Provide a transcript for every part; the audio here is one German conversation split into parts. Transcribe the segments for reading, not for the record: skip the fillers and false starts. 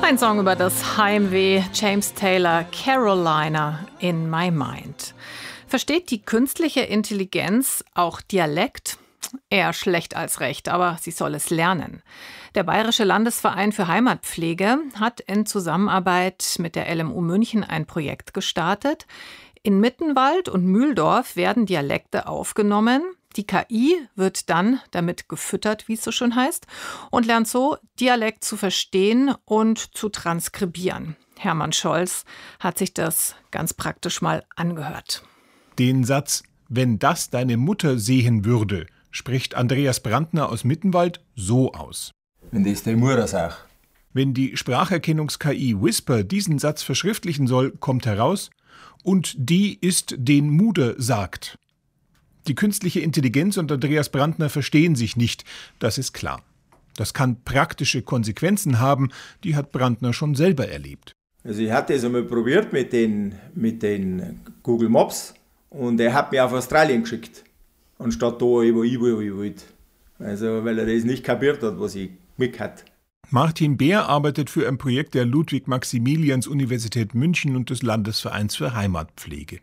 Ein Song über das Heimweh, James Taylor, Carolina in my mind. Versteht die künstliche Intelligenz auch Dialekt? Eher schlecht als recht, aber sie soll es lernen. Der Bayerische Landesverein für Heimatpflege hat in Zusammenarbeit mit der LMU München ein Projekt gestartet. In Mittenwald und Mühldorf werden Dialekte aufgenommen. Die KI wird dann damit gefüttert, wie es so schön heißt, und lernt so, Dialekt zu verstehen und zu transkribieren. Hermann Scholz hat sich das ganz praktisch mal angehört. Den Satz, wenn das deine Mutter sehen würde, spricht Andreas Brandner aus Mittenwald so aus. Wenn das deine Mutter sagt. Wenn die Spracherkennungs-KI Whisper diesen Satz verschriftlichen soll, kommt heraus, und die ist den Muder sagt. Die künstliche Intelligenz und Andreas Brandner verstehen sich nicht, das ist klar. Das kann praktische Konsequenzen haben, die hat Brandner schon selber erlebt. Also ich hatte es einmal probiert mit den Google Maps und er hat mich auf Australien geschickt, anstatt da, wo ich wollte. Also weil er das nicht kapiert hat, was ich mitgehabt. Martin Beer arbeitet für ein Projekt der Ludwig-Maximilians-Universität München und des Landesvereins für Heimatpflege.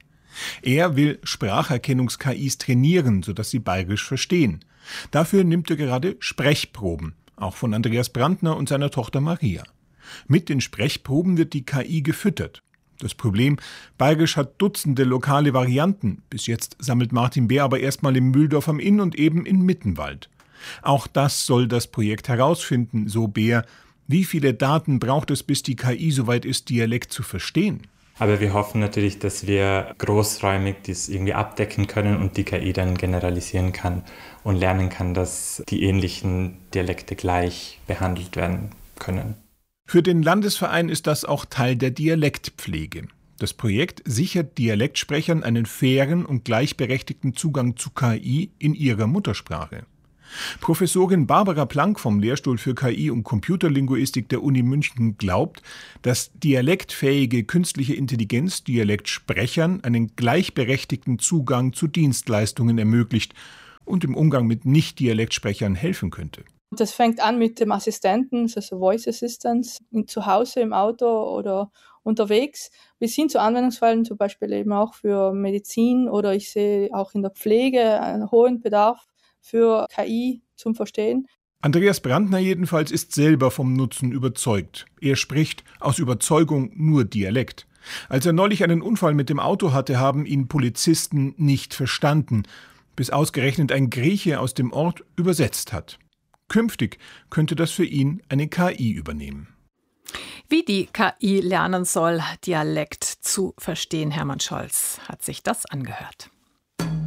Er will Spracherkennungs-KIs trainieren, sodass sie bayerisch verstehen. Dafür nimmt er gerade Sprechproben, auch von Andreas Brandner und seiner Tochter Maria. Mit den Sprechproben wird die KI gefüttert. Das Problem, bayerisch hat Dutzende lokale Varianten. Bis jetzt sammelt Martin Beer aber erstmal in Mühldorf am Inn und eben in Mittenwald. Auch das soll das Projekt herausfinden, so Beer. Wie viele Daten braucht es, bis die KI soweit ist, Dialekt zu verstehen? Aber wir hoffen natürlich, dass wir großräumig das irgendwie abdecken können und die KI dann generalisieren kann und lernen kann, dass die ähnlichen Dialekte gleich behandelt werden können. Für den Landesverein ist das auch Teil der Dialektpflege. Das Projekt sichert Dialektsprechern einen fairen und gleichberechtigten Zugang zu KI in ihrer Muttersprache. Professorin Barbara Planck vom Lehrstuhl für KI und Computerlinguistik der Uni München glaubt, dass dialektfähige künstliche Intelligenz Dialektsprechern einen gleichberechtigten Zugang zu Dienstleistungen ermöglicht und im Umgang mit Nicht-Dialektsprechern helfen könnte. Das fängt an mit dem Assistenten, also Voice Assistants, zu Hause, im Auto oder unterwegs, bis hin zu Anwendungsfällen, zum Beispiel eben auch für Medizin, oder ich sehe auch in der Pflege einen hohen Bedarf für KI zum Verstehen. Andreas Brandner jedenfalls ist selber vom Nutzen überzeugt. Er spricht aus Überzeugung nur Dialekt. Als er neulich einen Unfall mit dem Auto hatte, haben ihn Polizisten nicht verstanden, bis ausgerechnet ein Grieche aus dem Ort übersetzt hat. Künftig könnte das für ihn eine KI übernehmen. Wie die KI lernen soll, Dialekt zu verstehen, Hermann Scholz hat sich das angehört.